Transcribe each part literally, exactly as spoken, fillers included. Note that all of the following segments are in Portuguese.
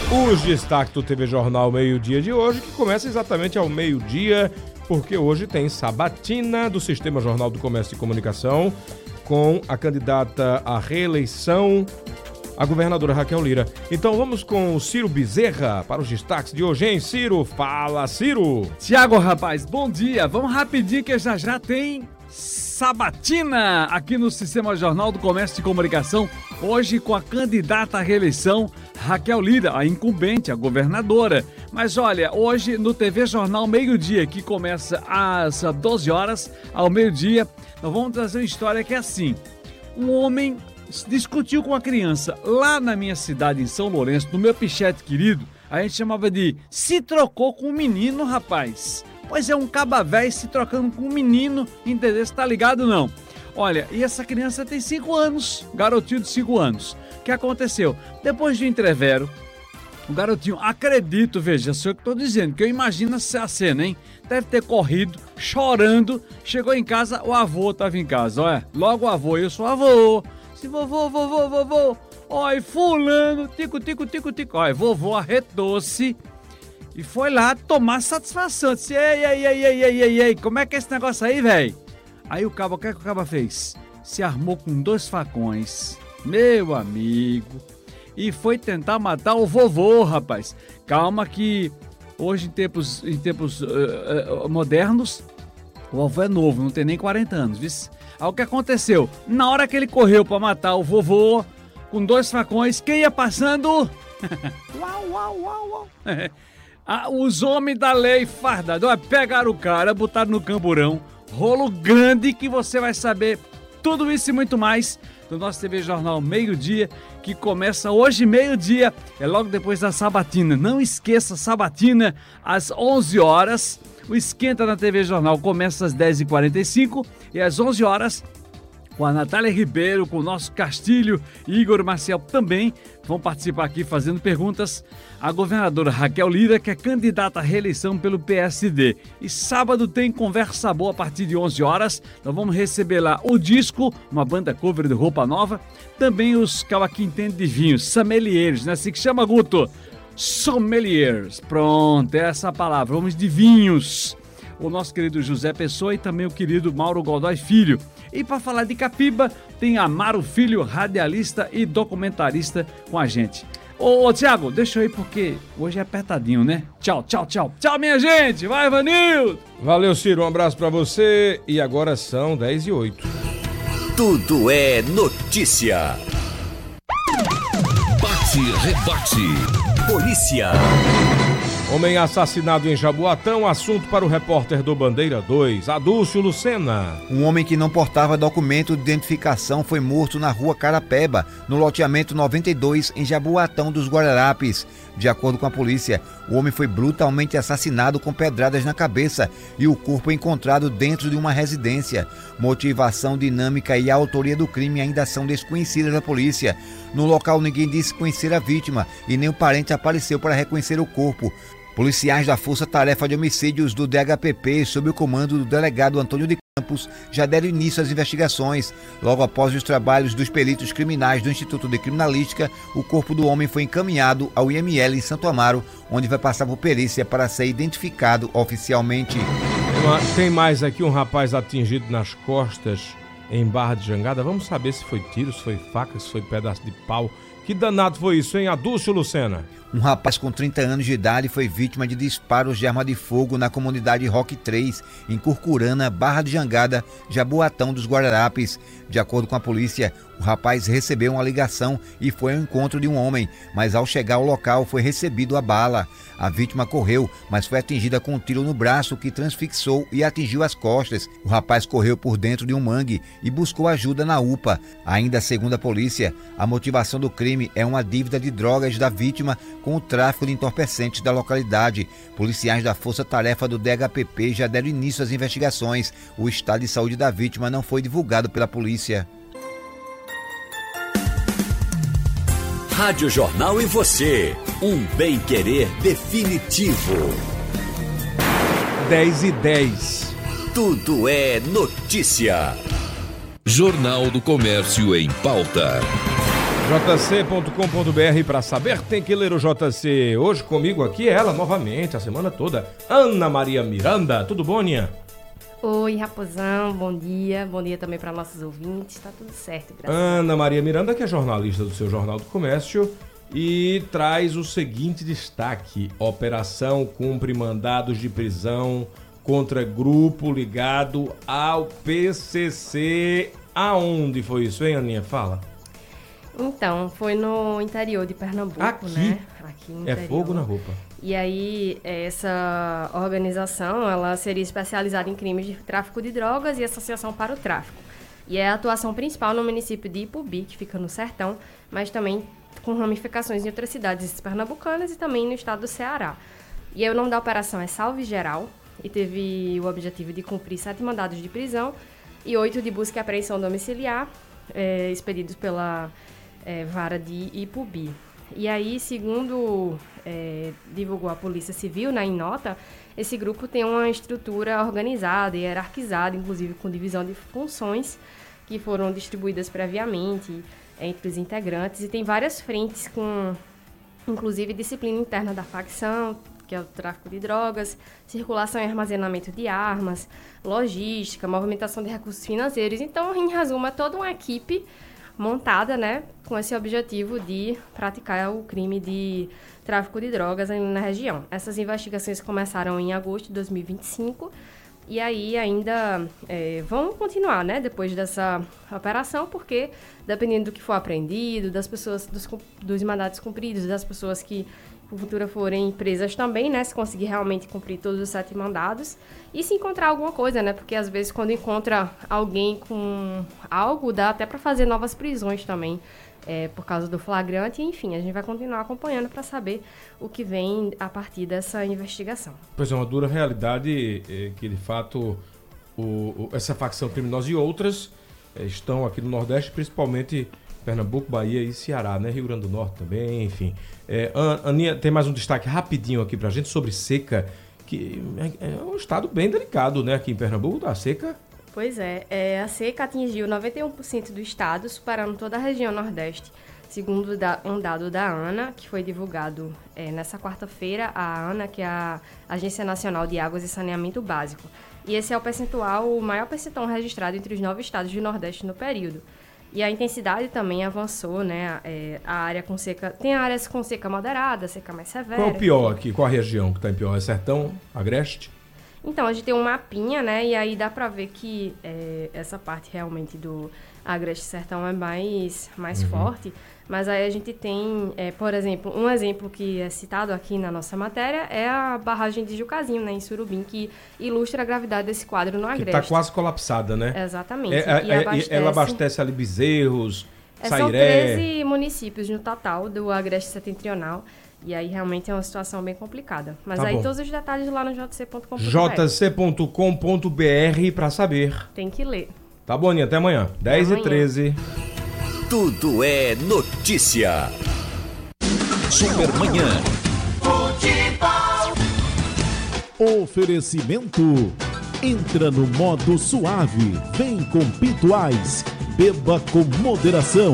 Os destaques do T V Jornal Meio-Dia de hoje, que começa exatamente ao meio-dia, porque hoje tem sabatina do Sistema Jornal do Comércio e Comunicação com a candidata à reeleição, a governadora Raquel Lira. Então vamos com o Ciro Bezerra para os destaques de hoje, hein, Ciro? Fala, Ciro! Tiago, rapaz, bom dia. Vamos rapidinho que já já tem sabatina aqui no Sistema Jornal do Comércio e Comunicação, hoje com a candidata à reeleição Raquel Lira, a incumbente, a governadora. Mas olha, hoje no T V Jornal Meio-Dia, que começa às doze horas, ao meio-dia, nós vamos trazer uma história que é assim: um homem discutiu com uma criança lá na minha cidade, em São Lourenço, no meu pichete querido, a gente chamava de se trocou com um menino, rapaz. Pois é, um caba véio se trocando com um menino, entendeu? Você tá ligado, não? Olha, e essa criança tem cinco anos, garotinho de cinco anos. O que aconteceu? Depois de um entrevero, o garotinho, acredito, veja, sou eu que tô dizendo, que eu imagino a cena, hein? Deve ter corrido, chorando, chegou em casa, o avô tava em casa, olha. Logo o avô, eu sou avô. Se vovô, vovô, vovô, olha, fulano, tico, tico, tico, tico. Olha, vovô arretou-se e foi lá tomar satisfação. Disse, ei, ei, ei, ei, ei, ei, ei, como é que é esse negócio aí, velho? Aí o cabo, o que é que o cabo fez? Se armou com dois facões, meu amigo, e foi tentar matar o vovô, rapaz. Calma que hoje, em tempos, em tempos uh, uh, modernos, o avô é novo, não tem nem quarenta anos, viu? Aí o que aconteceu? Na hora que ele correu pra matar o vovô, com dois facões, quem ia passando? Uau, uau, uau, uau. Ah, os homens da lei fardados, pegaram o cara, botaram no camburão, rolo grande que você vai saber tudo isso e muito mais do nosso T V Jornal Meio-Dia, que começa hoje meio-dia, é logo depois da sabatina. Não esqueça, sabatina às onze horas, o Esquenta na T V Jornal começa às dez e quarenta e cinco e às onze horas, com a Natália Ribeiro, com o nosso Castilho e Igor Marcial também vão participar aqui fazendo perguntas à governadora Raquel Lira, que é candidata à reeleição pelo P S D. E sábado tem Conversa Boa a partir de onze horas. Nós vamos receber lá o Disco, uma banda cover de Roupa Nova. Também os cara que entende de vinhos, sommeliers, né? Assim que chama, Guto. Sommeliers. Pronto, é essa a palavra. Vamos de vinhos. O nosso querido José Pessoa e também o querido Mauro Godoy Filho. E para falar de Capiba, tem Amaro Filho, radialista e documentarista com a gente. Ô, ô Tiago, deixa eu ir porque hoje é apertadinho, né? Tchau, tchau, tchau. Tchau, minha gente. Vai, Vanildo. Valeu, Ciro. Um abraço para você. E agora são dez e oito. Tudo é notícia. Bate, rebate. Polícia. Homem assassinado em Jaboatão, assunto para o repórter do Bandeira dois, Adúlcio Lucena. Um homem que não portava documento de identificação foi morto na rua Carapeba, no loteamento noventa e dois, em Jaboatão dos Guararapes. De acordo com a polícia, o homem foi brutalmente assassinado com pedradas na cabeça e o corpo encontrado dentro de uma residência. Motivação, dinâmica e a autoria do crime ainda são desconhecidas da polícia. No local, ninguém disse conhecer a vítima e nem o parente apareceu para reconhecer o corpo. Policiais da Força Tarefa de Homicídios do D H P P, sob o comando do delegado Antônio de Campos, já deram início às investigações. Logo após os trabalhos dos peritos criminais do Instituto de Criminalística, o corpo do homem foi encaminhado ao I M L em Santo Amaro, onde vai passar por perícia para ser identificado oficialmente. Tem mais aqui um rapaz atingido nas costas em Barra de Jangada. Vamos saber se foi tiro, se foi faca, se foi pedaço de pau. Que danado foi isso, hein, Adúlcio Lucena? Um rapaz com trinta anos de idade foi vítima de disparos de arma de fogo na comunidade Roque três, em Curcurana, Barra de Jangada, Jaboatão dos Guararapes. De acordo com a polícia, o rapaz recebeu uma ligação e foi ao encontro de um homem, mas ao chegar ao local foi recebido a bala. A vítima correu, mas foi atingida com um tiro no braço que transfixou e atingiu as costas. O rapaz correu por dentro de um mangue e buscou ajuda na U P A. Ainda segundo a polícia, a motivação do crime é uma dívida de drogas da vítima com o tráfico de entorpecentes da localidade. Policiais da Força Tarefa do D H P P já deram início às investigações. O estado de saúde da vítima não foi divulgado pela polícia. Rádio Jornal e você, um bem-querer definitivo. dez e dez. Tudo é notícia. Jornal do Comércio em pauta. j c ponto com ponto b r para saber tem que ler o J C. Hoje comigo aqui ela novamente, a semana toda, Ana Maria Miranda. Tudo bom, Aninha? Oi, Raposão, bom dia. Bom dia também para nossos ouvintes. Tá tudo certo, graças Ana Maria Miranda, que é jornalista do seu Jornal do Comércio e traz o seguinte destaque: Operação cumpre mandados de prisão contra grupo ligado ao P C C. Aonde foi isso, hein, Aninha? Fala. Então, foi no interior de Pernambuco, Aqui? né? Aqui no É interior. fogo na roupa. E aí, essa organização, ela seria especializada em crimes de tráfico de drogas e associação para o tráfico. E é a atuação principal no município de Ipubi, que fica no sertão, mas também com ramificações em outras cidades pernambucanas e também no estado do Ceará. E aí, o nome da operação é Salve Geral e teve o objetivo de cumprir sete mandados de prisão e oito de busca e apreensão domiciliar, é, expedidos pela é, vara de Ipubi. E aí, segundo é, divulgou a Polícia Civil, né, em nota, esse grupo tem uma estrutura organizada e hierarquizada, inclusive com divisão de funções que foram distribuídas previamente entre os integrantes, e tem várias frentes com, inclusive, disciplina interna da facção, que é o tráfico de drogas, circulação e armazenamento de armas, logística, movimentação de recursos financeiros. Então, em resumo, é toda uma equipe montada, né, com esse objetivo de praticar o crime de tráfico de drogas na região. Essas investigações começaram em agosto de dois mil e vinte e cinco e aí ainda é, vão continuar, né, depois dessa operação, porque dependendo do que for apreendido, das pessoas, dos, dos mandatos cumpridos, das pessoas que porventura forem presas também, né, se conseguir realmente cumprir todos os sete mandados e se encontrar alguma coisa, né, porque às vezes quando encontra alguém com algo, dá até para fazer novas prisões também, é, por causa do flagrante, enfim, a gente vai continuar acompanhando para saber o que vem a partir dessa investigação. Pois é, uma dura realidade é, que de fato o, o, essa facção criminosa e outras é, estão aqui no Nordeste, principalmente Pernambuco, Bahia e Ceará, né? Rio Grande do Norte também, enfim. É, Aninha, tem mais um destaque rapidinho aqui pra gente sobre seca, que é, é um estado bem delicado, né? Aqui em Pernambuco, da seca. Pois é, é, a seca atingiu noventa e um por cento do estado, superando toda a região Nordeste. Segundo um dado da ANA, que foi divulgado é, nessa quarta-feira, a ANA, que é a Agência Nacional de Águas e Saneamento Básico. E esse é o percentual, o maior percentual registrado entre os nove estados do Nordeste no período. E a intensidade também avançou, né? É, a área com seca... Tem áreas com seca moderada, seca mais severa. Qual é o pior aqui? Qual a região que está em pior? É Sertão? Agreste? Então, a gente tem um mapinha, né? E aí dá para ver que é, essa parte realmente do Agreste Sertão é mais, mais uhum. forte. Mas aí a gente tem, é, por exemplo, um exemplo que é citado aqui na nossa matéria é a barragem de Jucazinho, né, em Surubim, que ilustra a gravidade desse quadro no Agreste. Que está quase colapsada, né? Exatamente. É, é, e abastece, ela abastece ali Bezerros, é, Sairé... São treze municípios no total do Agreste Setentrional. E aí realmente é uma situação bem complicada. Mas tá aí bom. Todos os detalhes lá no j c ponto com ponto b r. j c ponto com ponto b r para saber. Tem que ler. Tá bom, Aninha, até amanhã. dez e treze. Tudo é notícia. Supermanhã. Oferecimento. Entra no modo suave. Vem com Pituais. Beba com moderação.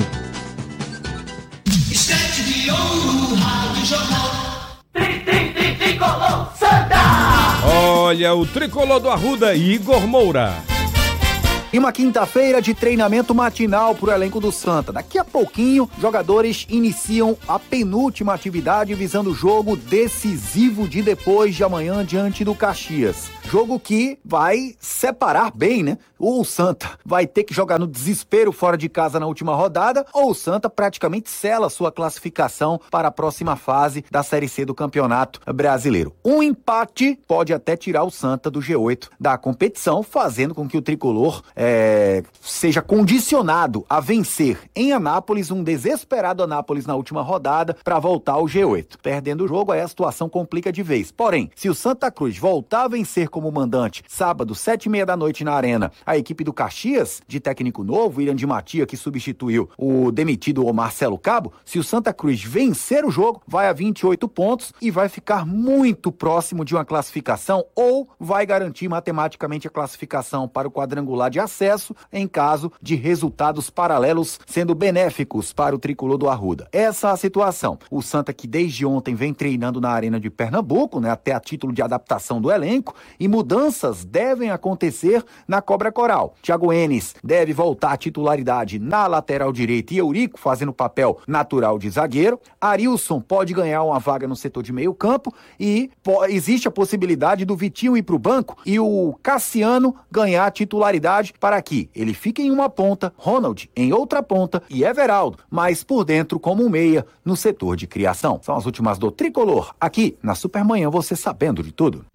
Estante de ouro, Rádio Jornal. Tri, tri, tri, tricolor, Santa! Olha o tricolor do Arruda, Igor Moura. E uma quinta-feira de treinamento matinal para o elenco do Santa. Daqui a pouquinho, jogadores iniciam a penúltima atividade visando o jogo decisivo de depois de amanhã diante do Caxias. Jogo que vai separar bem, né? Ou o Santa vai ter que jogar no desespero fora de casa na última rodada, ou o Santa praticamente sela sua classificação para a próxima fase da Série C do Campeonato Brasileiro. Um empate pode até tirar o Santa do G oito da competição, fazendo com que o tricolor é, seja condicionado a vencer em Anápolis, um desesperado Anápolis na última rodada, para voltar ao G oito. Perdendo o jogo, aí a situação complica de vez. Porém, se o Santa Cruz voltar a vencer como mandante. Sábado, sete e meia da noite na Arena. A equipe do Caxias, de técnico novo, William de Matia, que substituiu o demitido Marcelo Cabo, se o Santa Cruz vencer o jogo, vai a vinte e oito pontos e vai ficar muito próximo de uma classificação ou vai garantir matematicamente a classificação para o quadrangular de acesso em caso de resultados paralelos sendo benéficos para o tricolor do Arruda. Essa é a situação. O Santa, que desde ontem vem treinando na Arena de Pernambuco, né, até a título de adaptação do elenco, e mudanças devem acontecer na Cobra Coral. Thiago Enes deve voltar à titularidade na lateral direita e Eurico fazendo o papel natural de zagueiro. Arilson pode ganhar uma vaga no setor de meio campo e po- existe a possibilidade do Vitinho ir para o banco e o Cassiano ganhar a titularidade para que ele fique em uma ponta, Ronald em outra ponta e Everaldo, mas por dentro como um meia no setor de criação. São as últimas do Tricolor, aqui na Supermanhã, você sabendo de tudo.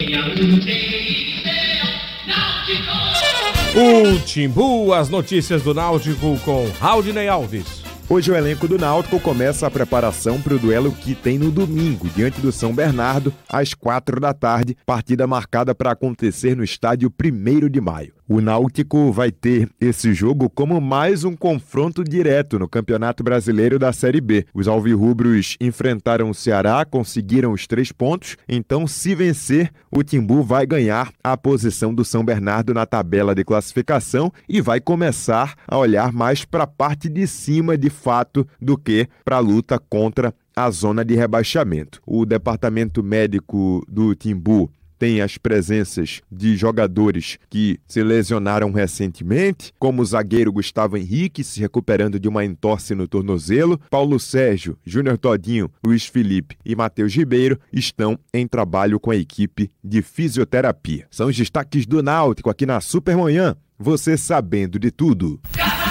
O Timbu, as notícias do Náutico com Raudinei Alves. Hoje o elenco do Náutico começa a preparação para o duelo que tem no domingo, diante do São Bernardo, às quatro da tarde, partida marcada para acontecer no estádio primeiro de maio. O Náutico vai ter esse jogo como mais um confronto direto no Campeonato Brasileiro da Série B. Os alvirrubros enfrentaram o Ceará, conseguiram os três pontos, então se vencer, o Timbu vai ganhar a posição do São Bernardo na tabela de classificação e vai começar a olhar mais para a parte de cima de fato do que para a luta contra a zona de rebaixamento. O departamento médico do Timbu tem as presenças de jogadores que se lesionaram recentemente, como o zagueiro Gustavo Henrique, se recuperando de uma entorse no tornozelo. Paulo Sérgio, Júnior Todinho, Luiz Felipe e Matheus Ribeiro estão em trabalho com a equipe de fisioterapia. São os destaques do Náutico aqui na Supermanhã, você sabendo de tudo.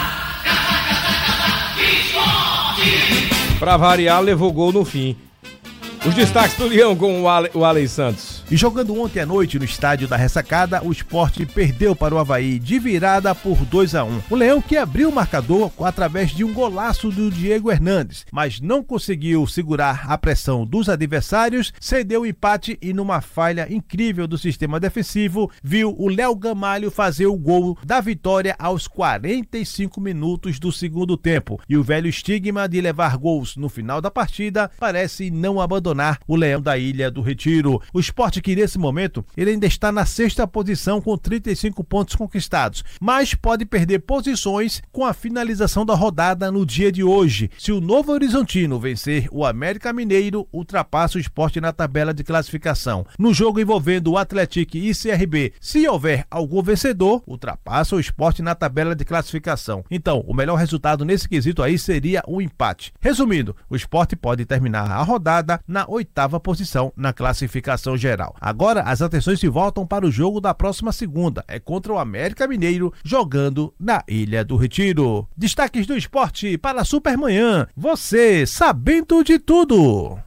Pra variar, levou gol no fim. Os destaques do Leão com o Ale, o Alex Santos. E jogando ontem à noite no estádio da Ressacada, o Sport perdeu para o Avaí de virada por dois a um. O Leão, que abriu o marcador através de um golaço do Diego Hernandes, mas não conseguiu segurar a pressão dos adversários, cedeu o empate e numa falha incrível do sistema defensivo, viu o Léo Gamalho fazer o gol da vitória aos quarenta e cinco minutos do segundo tempo. E o velho estigma de levar gols no final da partida parece não abandonar o Leão da Ilha do Retiro. O Sport, que nesse momento ele ainda está na sexta posição com trinta e cinco pontos conquistados, mas pode perder posições com a finalização da rodada no dia de hoje. Se o Novo Horizontino vencer o América Mineiro, ultrapassa o Sport na tabela de classificação. No jogo envolvendo o Atlético e C R B, se houver algum vencedor, ultrapassa o Sport na tabela de classificação. Então, o melhor resultado nesse quesito aí seria um empate. Resumindo, o Sport pode terminar a rodada na oitava posição na classificação geral. Agora as atenções se voltam para o jogo da próxima segunda, é contra o América Mineiro, jogando na Ilha do Retiro. Destaques do esporte para a Supermanhã, você sabendo de tudo.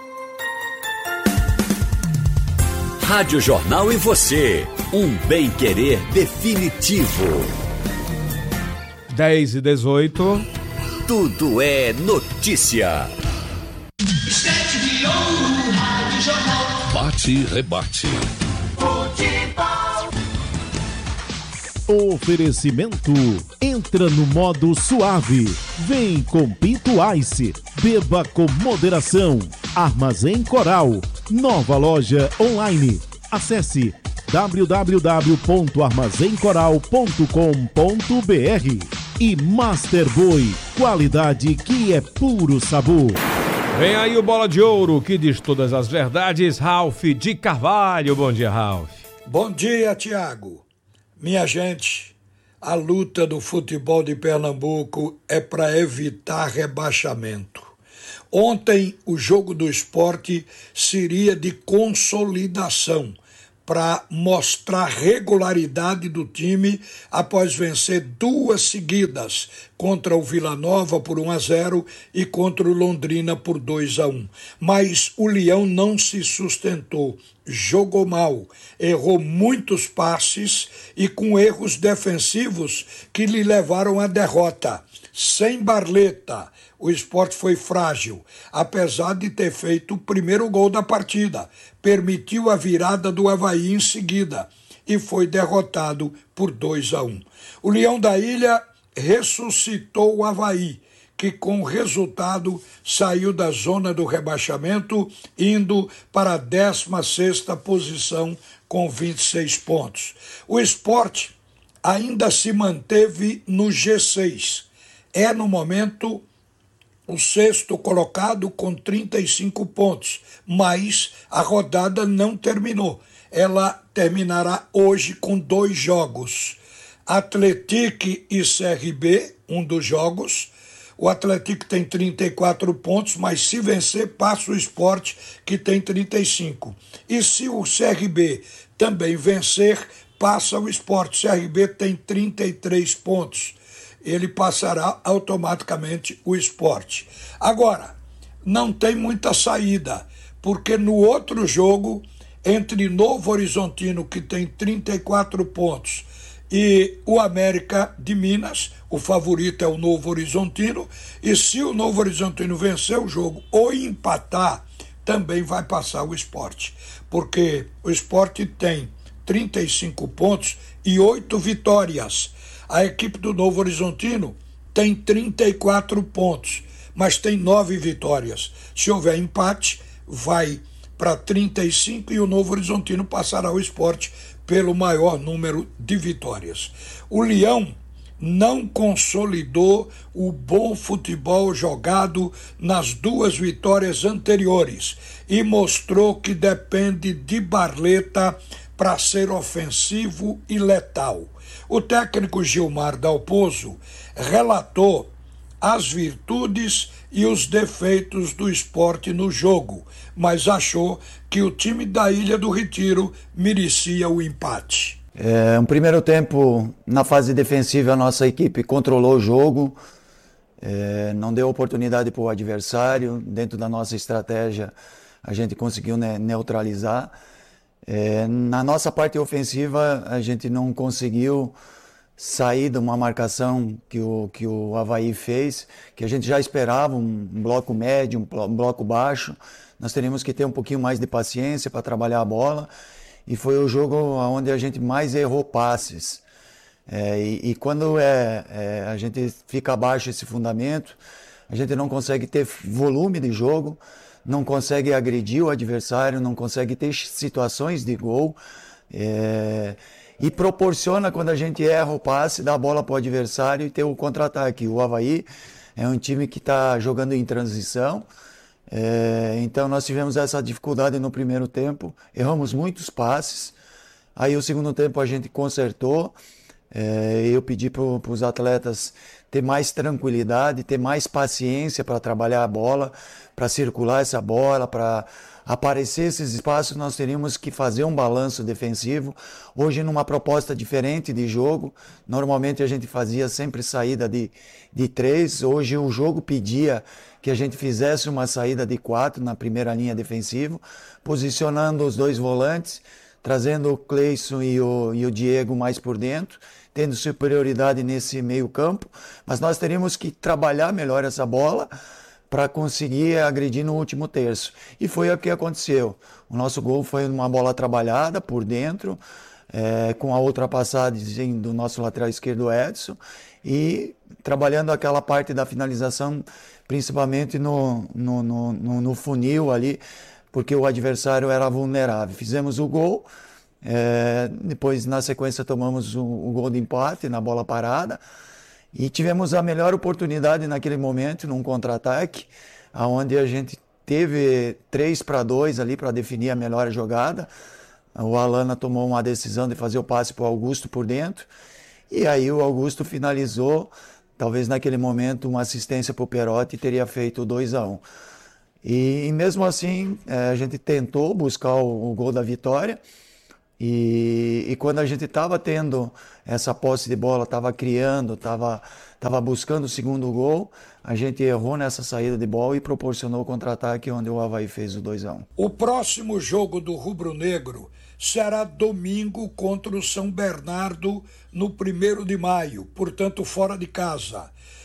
Rádio Jornal e você, um bem-querer definitivo. dez e dezoito. Tudo é notícia. Bate e rebate. Oferecimento. Entra no modo suave. Vem com Pinto Ice. Beba com moderação. Armazém Coral. Nova loja online. Acesse w w w ponto armazém coral ponto com ponto b r. E Master Boy. Qualidade que é puro sabor. Vem aí o Bola de Ouro, que diz todas as verdades, Ralph de Carvalho. Bom dia, Ralph. Bom dia, Tiago. Minha gente, a luta do futebol de Pernambuco é para evitar rebaixamento. Ontem, o jogo do Sport seria de consolidação, para mostrar regularidade do time após vencer duas seguidas contra o Vila Nova por um a zero e contra o Londrina por dois a um. Mas o Leão não se sustentou, jogou mal, errou muitos passes e com erros defensivos que lhe levaram à derrota. Sem Barleta, o Sport foi frágil, apesar de ter feito o primeiro gol da partida. Permitiu a virada do Avaí em seguida e foi derrotado por dois a um. O Leão da Ilha ressuscitou o Avaí, que com o resultado saiu da zona do rebaixamento, indo para a décima sexta posição com vinte e seis pontos. O Sport ainda se manteve no G seis. É, no momento, o sexto colocado com trinta e cinco pontos, mas a rodada não terminou. Ela terminará hoje com dois jogos. Atlético e C R B, um dos jogos. O Atlético tem trinta e quatro pontos, mas se vencer, passa o Sport, que tem trinta e cinco. E se o C R B também vencer, passa o Sport. O C R B tem trinta e três pontos. Ele passará automaticamente o Sport. Agora, não tem muita saída, porque no outro jogo, entre Novo Horizontino, que tem trinta e quatro pontos, e o América de Minas, o favorito é o Novo Horizontino, e se o Novo Horizontino vencer o jogo ou empatar, também vai passar o Sport, porque o Sport tem trinta e cinco pontos e oito vitórias. A equipe do Novo Horizontino tem trinta e quatro pontos, mas tem nove vitórias. Se houver empate, vai para trinta e cinco e o Novo Horizontino passará o Sport pelo maior número de vitórias. O Leão não consolidou o bom futebol jogado nas duas vitórias anteriores e mostrou que depende de Barleta para ser ofensivo e letal. O técnico Gilmar Dalpozo relatou as virtudes e os defeitos do Sport no jogo, mas achou que o time da Ilha do Retiro merecia o empate. É, um primeiro tempo, na fase defensiva, a nossa equipe controlou o jogo, é, não deu oportunidade para o adversário. Dentro da nossa estratégia, a gente conseguiu ne- neutralizar. É, na nossa parte ofensiva, a gente não conseguiu sair de uma marcação que o, que o Avaí fez, que a gente já esperava, um, um bloco médio, um bloco baixo. Nós teríamos que ter um pouquinho mais de paciência para trabalhar a bola, e foi o jogo onde a gente mais errou passes. É, e, e quando é, é, a gente fica abaixo desse fundamento, a gente não consegue ter volume de jogo, não consegue agredir o adversário, não consegue ter situações de gol, é, e proporciona, quando a gente erra o passe, dar a bola para o adversário e ter o contra-ataque. O Avaí é um time que está jogando em transição, é, então nós tivemos essa dificuldade no primeiro tempo, erramos muitos passes. Aí o segundo tempo a gente consertou, é, eu pedi para os atletas ter mais tranquilidade, ter mais paciência para trabalhar a bola, para circular essa bola, para aparecer esses espaços. Nós teríamos que fazer um balanço defensivo. Hoje, numa proposta diferente de jogo, normalmente a gente fazia sempre saída de, de três. Hoje o jogo pedia que a gente fizesse uma saída de quatro na primeira linha defensiva, posicionando os dois volantes, trazendo o Cleison e o, e o Diego mais por dentro, tendo superioridade nesse meio campo, mas nós teríamos que trabalhar melhor essa bola para conseguir agredir no último terço. E foi o que aconteceu. O nosso gol foi uma bola trabalhada por dentro, é, com a ultrapassagem do nosso lateral esquerdo Edson, e trabalhando aquela parte da finalização, principalmente no, no, no, no, no funil ali, porque o adversário era vulnerável. Fizemos o gol, é, depois na sequência tomamos o, o gol de empate na bola parada, e tivemos a melhor oportunidade naquele momento, num contra-ataque, onde a gente teve três para dois ali para definir a melhor jogada. O Alana tomou uma decisão de fazer o passe para o Augusto por dentro, e aí o Augusto finalizou. Talvez naquele momento uma assistência para o Perotti teria feito o dois a um. E, e mesmo assim, é, a gente tentou buscar o, o gol da vitória, e, e quando a gente estava tendo essa posse de bola, estava criando, estava tava buscando o segundo gol, a gente errou nessa saída de bola e proporcionou o contra-ataque, onde o Avaí fez o dois a um. O próximo jogo do Rubro Negro será domingo contra o São Bernardo, no primeiro de maio, portanto fora de casa.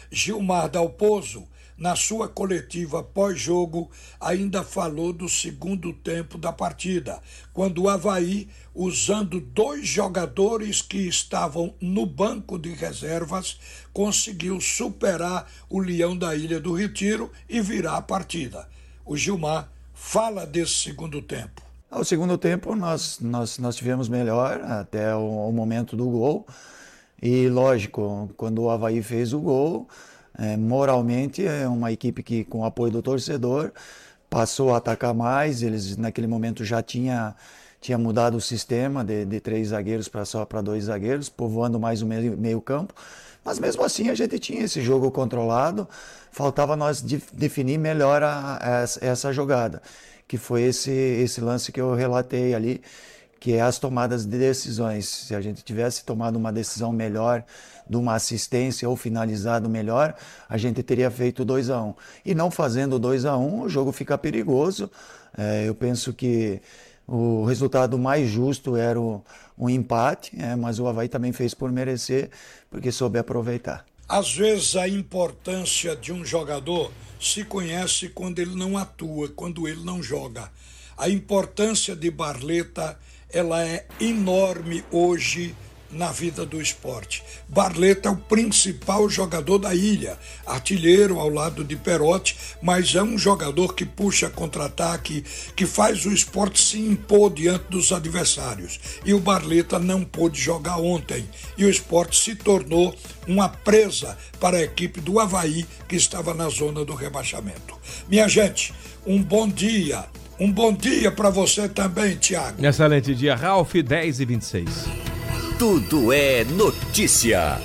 Gilmar Dalpozo, na sua coletiva pós-jogo, ainda falou do segundo tempo da partida, quando o Avaí, usando dois jogadores que estavam no banco de reservas, conseguiu superar o Leão da Ilha do Retiro e virar a partida. O Gilmar fala desse segundo tempo. No segundo tempo nós, nós, nós tivemos melhor até o, o momento do gol. E lógico, quando o Avaí fez o gol, é, moralmente é uma equipe que, com o apoio do torcedor, passou a atacar mais. Eles naquele momento já tinha, tinha mudado o sistema de, de três zagueiros para só para dois zagueiros, povoando mais o meio, meio campo. Mas mesmo assim a gente tinha esse jogo controlado, faltava nós de, definir melhor a, a, essa jogada, que foi esse, esse lance que eu relatei ali, que é as tomadas de decisões. Se a gente tivesse tomado uma decisão melhor, de uma assistência ou finalizado melhor, a gente teria feito dois a um. E não fazendo dois a um, o jogo fica perigoso. É, eu penso que o resultado mais justo era o, um empate, é, mas o Avaí também fez por merecer, porque soube aproveitar. Às vezes a importância de um jogador se conhece quando ele não atua, quando ele não joga. A importância de Barleta, ela é enorme hoje na vida do esporte. Barleta é o principal jogador da ilha, artilheiro ao lado de Perotti, mas é um jogador que puxa contra-ataque, que faz o esporte se impor diante dos adversários. E o Barleta não pôde jogar ontem, e o esporte se tornou uma presa para a equipe do Avaí, que estava na zona do rebaixamento. Minha gente, um bom dia. Um bom dia para você também, Tiago. Excelente dia, Ralf, dez e vinte e seis. Tudo é notícia.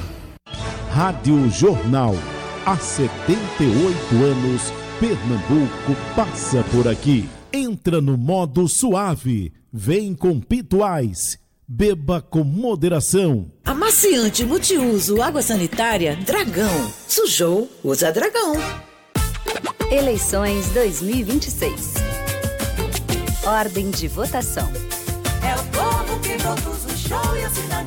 Rádio Jornal. Há setenta e oito anos, Pernambuco passa por aqui. Entra no modo suave. Vem com Pituais. Beba com moderação. Amaciante multiuso água sanitária Dragão. Sujou, usa Dragão. Eleições dois mil e vinte e seis. Ordem de votação. É o povo que produz o show e assina a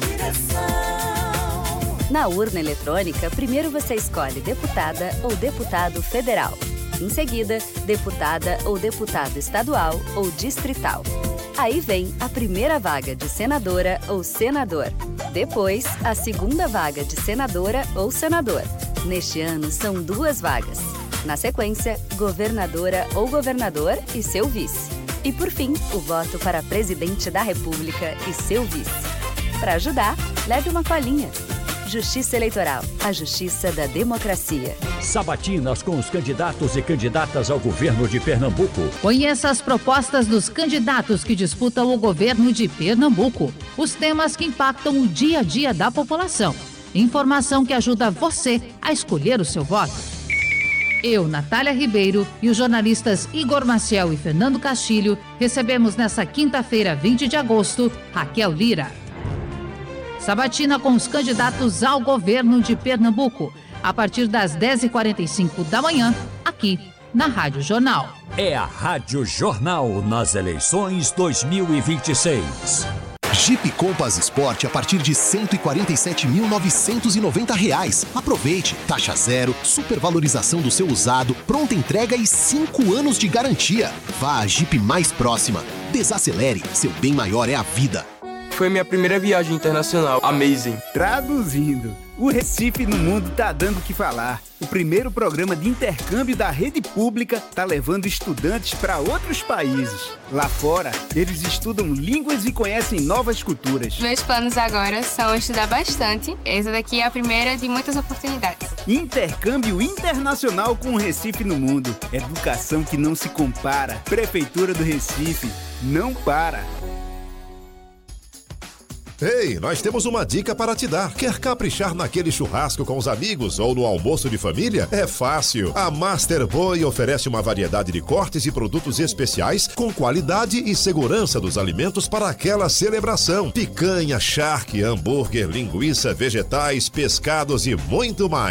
direção. Na urna eletrônica, primeiro você escolhe deputada ou deputado federal. Em seguida, deputada ou deputado estadual ou distrital. Aí vem a primeira vaga de senadora ou senador. Depois, a segunda vaga de senadora ou senador. Neste ano, são duas vagas. Na sequência, governadora ou governador e seu vice. E por fim, o voto para presidente da República e seu vice. Para ajudar, leve uma colinha. Justiça Eleitoral, a justiça da democracia. Sabatinas com os candidatos e candidatas ao governo de Pernambuco. Conheça as propostas dos candidatos que disputam o governo de Pernambuco. Os temas que impactam o dia a dia da população. Informação que ajuda você a escolher o seu voto. Eu, Natália Ribeiro, e os jornalistas Igor Maciel e Fernando Castilho recebemos nesta quinta-feira, vinte de agosto, Raquel Lira. Sabatina com os candidatos ao governo de Pernambuco, a partir das dez e quarenta e cinco da manhã, aqui na Rádio Jornal. É a Rádio Jornal nas eleições dois mil e vinte e seis. Jeep Compass Sport a partir de cento e quarenta e sete mil novecentos e noventa reais. Aproveite, taxa zero, supervalorização do seu usado, pronta entrega e cinco anos de garantia. Vá à Jeep mais próxima. Desacelere, seu bem maior é a vida. Foi minha primeira viagem internacional. Amazing. Traduzindo, o Recife no Mundo tá dando o que falar. O primeiro programa de intercâmbio da rede pública tá levando estudantes para outros países. Lá fora, eles estudam línguas e conhecem novas culturas. Meus planos agora são estudar bastante. Essa daqui é a primeira de muitas oportunidades. Intercâmbio internacional com o Recife no Mundo. Educação que não se compara. Prefeitura do Recife. Não para. Ei, nós temos uma dica para te dar. Quer caprichar naquele churrasco com os amigos ou no almoço de família? É fácil. A Master Boi oferece uma variedade de cortes e produtos especiais com qualidade e segurança dos alimentos para aquela celebração. Picanha, charque, hambúrguer, linguiça, vegetais, pescados e muito mais.